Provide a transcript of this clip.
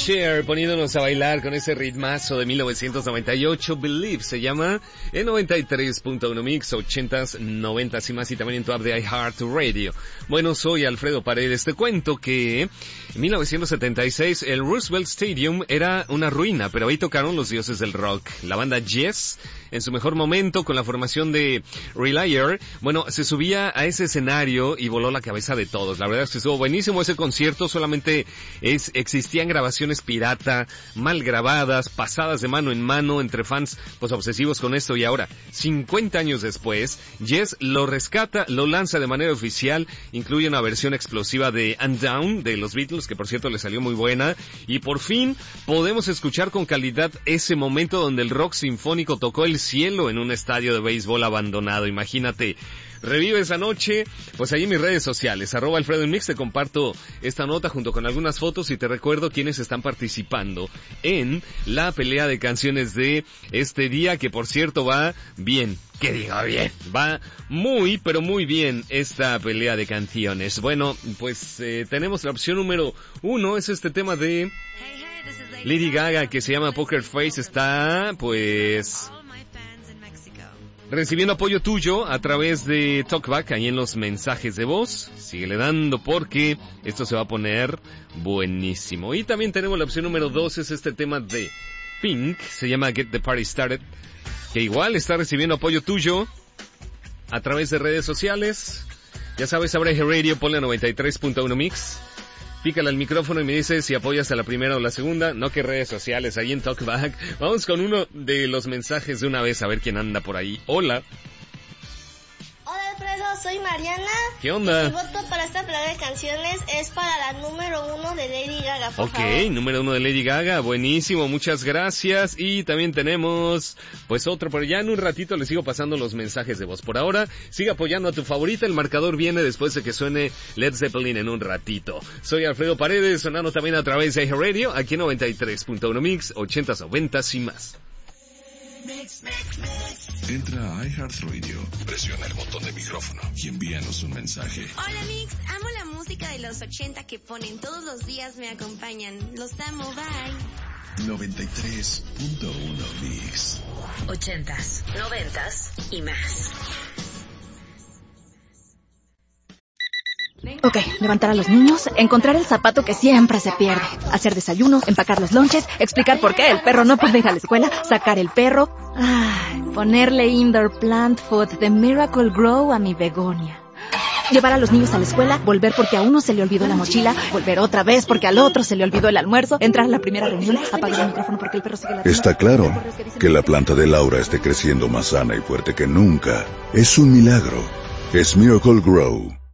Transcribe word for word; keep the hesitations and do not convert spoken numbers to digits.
Cher poniéndonos a bailar con ese ritmazo de mil novecientos noventa y ocho, Believe se llama, en noventa y tres punto uno Mix, ochentas, noventas y más, y también en tu app de iHeartRadio. Bueno, soy Alfredo Paredes. Te cuento que en mil novecientos setenta y seis el Roosevelt Stadium era una ruina, pero ahí tocaron los dioses del rock. La banda Yes, en su mejor momento, con la formación de Relayer, bueno, se subía a ese escenario y voló la cabeza de todos. La verdad es que estuvo buenísimo ese concierto. Solamente es, existían grabaciones pirata, mal grabadas, pasadas de mano en mano entre fans pues obsesivos con esto, y ahora, cincuenta años después, Yes lo rescata, lo lanza de manera oficial, incluye una versión explosiva de And Down de los Beatles, que por cierto le salió muy buena, y por fin podemos escuchar con calidad ese momento donde el rock sinfónico tocó el cielo en un estadio de béisbol abandonado. Imagínate. Revive esa noche, pues ahí en mis redes sociales, arroba Alfredo en Mix, te comparto esta nota junto con algunas fotos y te recuerdo quiénes están participando en la pelea de canciones de este día, que por cierto va bien, que diga bien, va muy, pero muy bien esta pelea de canciones. Bueno, pues eh, tenemos la opción número uno, es este tema de Lady Gaga que se llama Poker Face, está pues recibiendo apoyo tuyo a través de Talkback, ahí en los mensajes de voz. Síguele dando porque esto se va a poner buenísimo. Y también tenemos la opción número dos, es este tema de Pink, se llama Get the Party Started, que igual está recibiendo apoyo tuyo a través de redes sociales. Ya sabes, abre iHeartRadio, ponle a noventa y tres punto uno Mix. Pícale al micrófono y me dices si apoyas a la primera o la segunda. No que redes sociales, ahí en Talkback. Vamos con uno de los mensajes de una vez, a ver quién anda por ahí. Hola. Hola Alfredo, soy Mariana. ¿Qué onda? Mi voto para esta pelea de canciones es para la número uno de Lady Gaga, por Ok, favor. número uno de Lady Gaga, buenísimo, muchas gracias. Y también tenemos, pues otro, pero ya en un ratito les sigo pasando los mensajes de voz. Por ahora, sigue apoyando a tu favorita, el marcador viene después de que suene Led Zeppelin en un ratito. Soy Alfredo Paredes, sonando también a través de iHeartRadio, aquí en noventa y tres punto uno Mix, ochentas, noventas y más. Mix, mix, mix. Entra a iHeartRadio, presiona el botón de micrófono y envíanos un mensaje. Hola Mix, amo la música de los ochenta que ponen todos los días, me acompañan. Los amo, bye. noventa y tres punto uno Mix. Ochentas, noventas y más. Ok, levantar a los niños, encontrar el zapato que siempre se pierde, hacer desayuno, empacar los lonches, explicar por qué el perro no puede ir a la escuela, sacar el perro, ay, ponerle indoor plant food de Miracle Grow a mi begonia. Llevar a los niños a la escuela, volver porque a uno se le olvidó la mochila, volver otra vez porque al otro se le olvidó el almuerzo, entrar a la primera reunión, apagar el micrófono porque el perro sigue ladrando. Está claro que la planta de Laura esté creciendo más sana y fuerte que nunca. Es un milagro. Es Miracle Grow.